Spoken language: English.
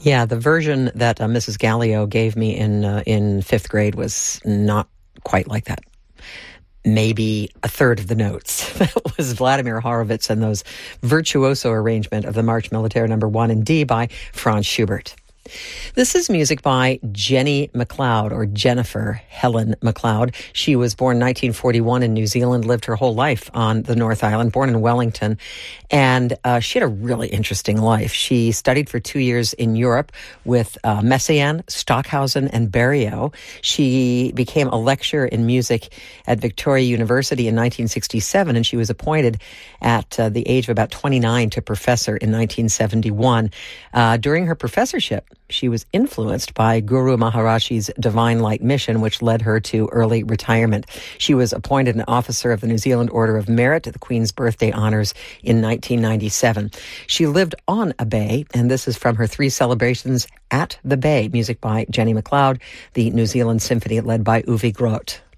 Yeah, the version that Mrs. Gallio gave me in fifth grade was not quite like that. Maybe a third of the notes. That was Vladimir Horowitz and those virtuoso arrangement of the March Militaire No. 1 in D by Franz Schubert. This is music by Jenny MacLeod, or Jennifer Helen MacLeod. She was born 1941 in New Zealand, lived her whole life on the North Island, born in Wellington, and she had a really interesting life. She studied for 2 years in Europe with Messiaen, Stockhausen, and Berio. She became a lecturer in music at Victoria University in 1967, and she was appointed at the age of about 29 to professor in 1971. During her professorship, she was influenced by Guru Maharaj's Divine Light mission, which led her to early retirement. She was appointed an officer of the New Zealand Order of Merit at the Queen's Birthday Honours in 1997. She lived on a bay, and this is from her 3 celebrations at the Bay. Music by Jenny MacLeod, the New Zealand Symphony led by Uwe Groth.